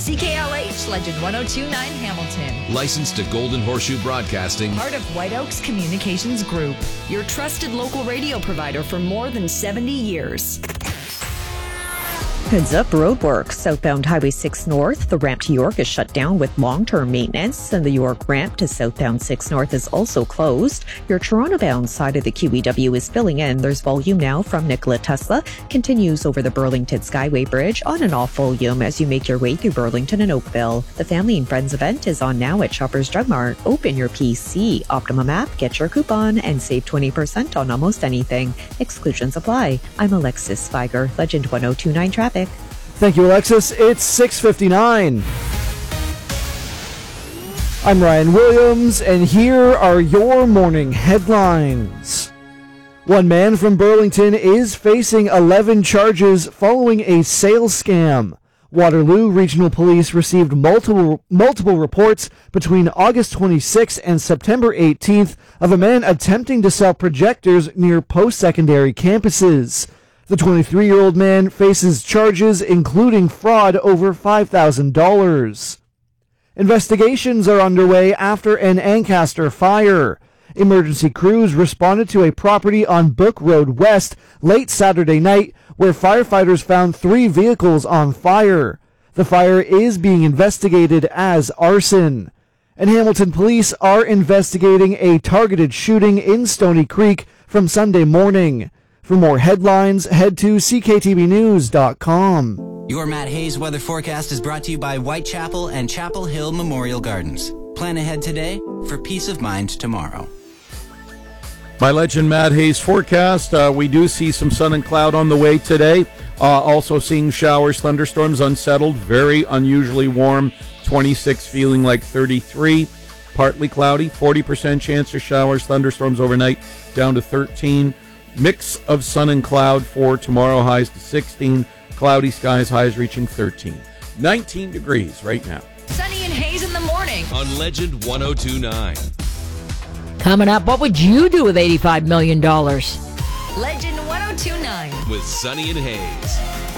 CKLH Legend 1029 Hamilton. Licensed to Golden Horseshoe Broadcasting. Part of White Oaks Communications Group. Your trusted local radio provider for more than 70 years. Heads up roadwork. Southbound Highway 6 North. The ramp to York is shut down with long-term maintenance, and the York ramp to southbound 6 North is also closed. Your Toronto-bound side of the QEW is filling in. There's volume now from Nikola Tesla. Continues over the Burlington Skyway Bridge on and off volume as you make your way through Burlington and Oakville. The Family and Friends event is on now at Shoppers Drug Mart. Open your PC. Optimum app, get your coupon, and save 20% on almost anything. Exclusions apply. I'm Alexis Spiger, Legend 1029 Traffic. Thank you, Alexis. It's 6:59. I'm Ryan Williams, and here are your morning headlines. One man from Burlington is facing 11 charges following a sales scam. Waterloo Regional Police received multiple reports between August 26th and September 18th of a man attempting to sell projectors near post-secondary campuses. The 23-year-old man faces charges including fraud over $5,000. Investigations are underway after an Ancaster fire. Emergency crews responded to a property on Book Road West late Saturday night where firefighters found 3 vehicles on fire. The fire is being investigated as arson. And Hamilton police are investigating a targeted shooting in Stony Creek from Sunday morning. For more headlines, head to cktvnews.com. Your Matt Hayes weather forecast is brought to you by Whitechapel and Chapel Hill Memorial Gardens. Plan ahead today for peace of mind tomorrow. My Legend Matt Hayes forecast. We do see some sun and cloud on the way today. Also seeing showers, thunderstorms, unsettled, very unusually warm, 26 feeling like 33. Partly cloudy, 40% chance of showers, thunderstorms overnight, down to 13. Mix of sun and cloud for tomorrow, highs to 16. Cloudy skies, highs reaching 13. 19 degrees right now. Sunny and Hayes in the morning. On Legend 1029. Coming up, what would you do with $85 million? Legend 1029. With Sunny and Hayes.